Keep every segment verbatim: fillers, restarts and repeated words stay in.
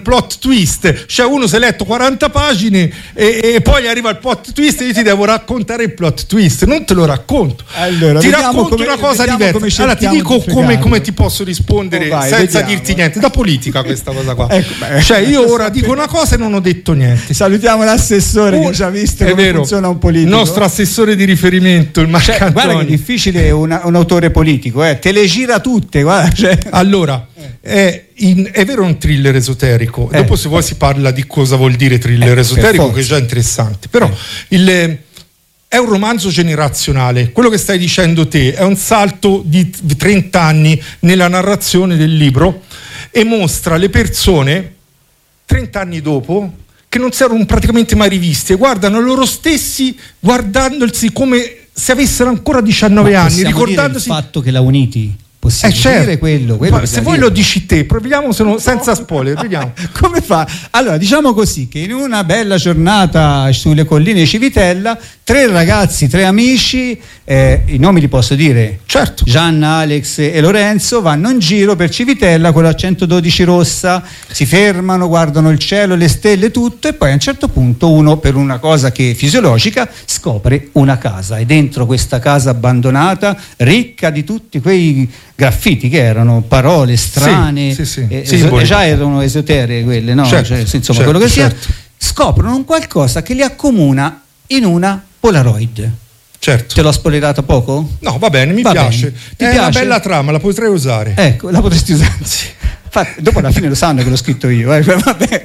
plot twist, cioè uno si è letto quaranta pagine e, e poi arriva il plot twist e io ti devo raccontare il plot twist, non te lo racconto, allora, ti racconto come, una cosa diversa. Allora ti dico di come, come ti posso rispondere oh, vai, senza vediamo. dirti niente, da politica questa cosa qua. Ecco, beh, cioè io ora dico una cosa e non ho detto niente. Salutiamo l'assessore oh, che ci ha visto come vero, funziona un politico. Il nostro assessore di riferimento, il Marco cioè, guarda che è difficile una, un autore politico, eh. te le gira tutte, guarda, cioè. Allora è, in, è vero un thriller esoterico, eh. dopo se vuoi si parla di cosa vuol dire thriller eh, esoterico, che è già interessante, però eh. il è un romanzo generazionale. Quello che stai dicendo te è un salto di trenta anni nella narrazione del libro e mostra le persone trenta anni dopo che non si erano praticamente mai rivisti e guardano loro stessi guardandosi come se avessero ancora diciannove anni, ricordandosi il fatto che l'ha uniti. Possiamo eh certo. dire quello, quello se vuoi dire. Lo dici te, proviamo se no, senza spoiler, vediamo. Come fa? Allora, diciamo così, che in una bella giornata sulle colline di Civitella, tre ragazzi, tre amici, eh, i nomi li posso dire? Certo. Gianna, Alex e Lorenzo vanno in giro per Civitella con la centododici rossa, si fermano, guardano il cielo, le stelle, tutto, e poi a un certo punto uno, per una cosa che è fisiologica, scopre una casa, e dentro questa casa abbandonata, ricca di tutti quei graffiti che erano parole strane, sì, sì, sì. Eh, sì, eso- già erano esoteriche quelle, no? Certo, cioè, insomma, certo, quello che certo. sia, scoprono un qualcosa che li accomuna in una Polaroid. Certo. Te l'ho spoilerato poco? No, va bene, mi va piace. Bene. Ti è piace? Una bella trama, la potrei usare. Ecco, la potresti usare. Sì. Infatti, dopo alla fine lo sanno che l'ho scritto io. Eh. Vabbè.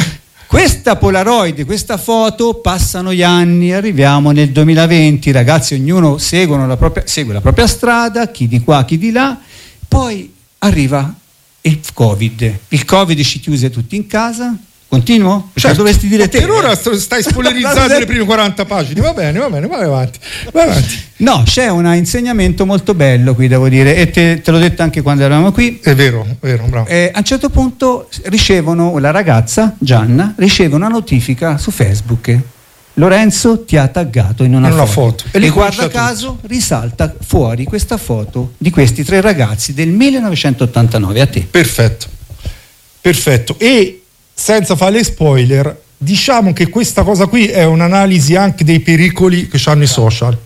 Questa Polaroid, questa foto, passano gli anni, arriviamo nel duemilaventi, i ragazzi ognuno seguono la propria, segue la propria strada, chi di qua, chi di là, poi arriva il Covid, il Covid ci chiuse tutti in casa. Continuo? Certo. Cioè, dovresti dire te. Per ora stai spoilerizzando le prime quaranta pagine, va bene, va bene, vai avanti, vai avanti. No, c'è un insegnamento molto bello qui, devo dire, e te, te l'ho detto anche quando eravamo qui. È vero, è vero, bravo. Eh, a un certo punto ricevono, la ragazza, Gianna, riceve una notifica su Facebook. Lorenzo ti ha taggato in una, in una foto. foto. E lì, guarda caso, risalta fuori questa foto di questi tre ragazzi del millenovecentottantanove, a te. Perfetto, perfetto. E senza fare spoiler, diciamo che questa cosa qui è un'analisi anche dei pericoli che hanno i social,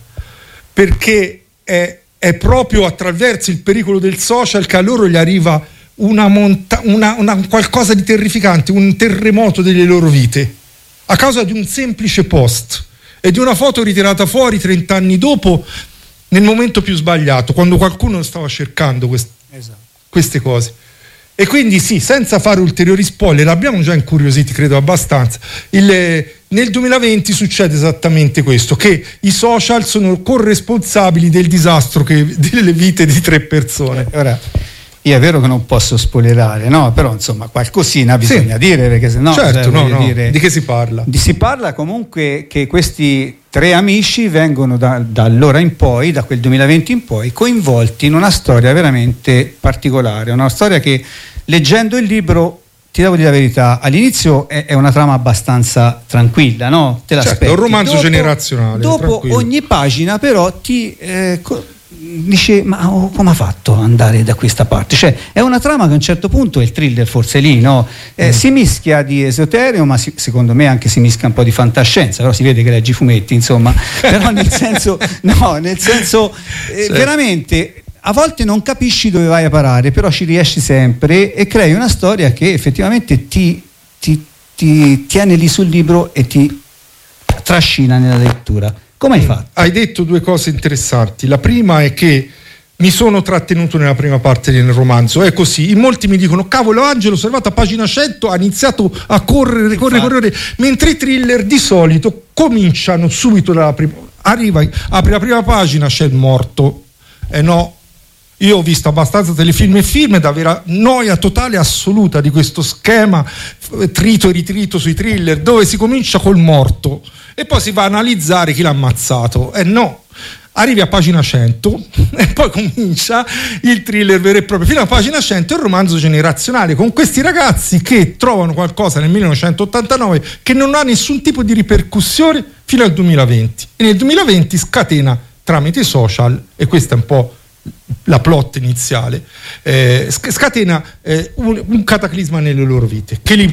perché è, è proprio attraverso il pericolo del social che a loro gli arriva una, monta- una, una qualcosa di terrificante, un terremoto delle loro vite, a causa di un semplice post e di una foto ritirata fuori trenta anni dopo, nel momento più sbagliato, quando qualcuno stava cercando quest- esatto. queste cose. E quindi sì, senza fare ulteriori spoiler, abbiamo già incuriositi, credo abbastanza. Il, nel duemilaventi succede esattamente questo, che i social sono corresponsabili del disastro che, delle vite di tre persone. Eh, ora, io è vero che non posso spoilerare, no? Però insomma qualcosina bisogna sì. dire, perché se no, certo, cioè, no, no. Dire, di che si parla? Di, si parla comunque che questi tre amici vengono da, da allora in poi, da quel duemilaventi in poi, coinvolti in una storia veramente particolare, una storia che, leggendo il libro, ti devo dire la verità, all'inizio è, è una trama abbastanza tranquilla, no? Te l'aspetti. Certo, è un romanzo dopo, generazionale. Dopo tranquillo. Ogni pagina però ti eh, co- dice, ma oh, come ha fatto ad andare da questa parte? Cioè è una trama che a un certo punto è il thriller forse lì, no? Eh, mm. Si mischia di esoterico, ma si, secondo me anche si mischia un po' di fantascienza, però si vede che leggi fumetti, insomma. Però nel senso, no, nel senso eh, sì. veramente a volte non capisci dove vai a parare, però ci riesci sempre e crei una storia che effettivamente ti, ti, ti tiene lì sul libro e ti trascina nella lettura. Come hai fatto? Hai detto due cose interessanti. La prima è che mi sono trattenuto nella prima parte del romanzo, è così. In molti mi dicono, cavolo Angelo, sei arrivato a pagina cento, ha iniziato a correre, correre, correre, mentre i thriller di solito cominciano subito dalla prima. Arriva, apri la prima pagina, c'è il morto. Eh no, io ho visto abbastanza telefilm e film ed avere noia totale assoluta di questo schema trito e ritrito sui thriller, dove si comincia col morto e poi si va a analizzare chi l'ha ammazzato. Eh no, arrivi a pagina cento e poi comincia il thriller vero e proprio. Fino a pagina cento è un romanzo generazionale con questi ragazzi che trovano qualcosa nel millenovecentottantanove che non ha nessun tipo di ripercussione fino al duemilaventi, e nel duemilaventi scatena tramite i social, e questa è un po' la plot iniziale, eh, scatena eh, un, un cataclisma nelle loro vite che li